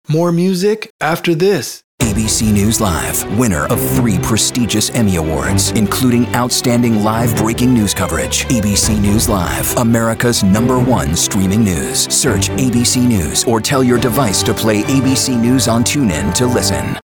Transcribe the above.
More music after this. ABC News Live, winner of 3 prestigious Emmy Awards, including Outstanding Live Breaking News Coverage. ABC News Live, America's #1 streaming news. Search ABC News or tell your device to play ABC News on TuneIn to listen.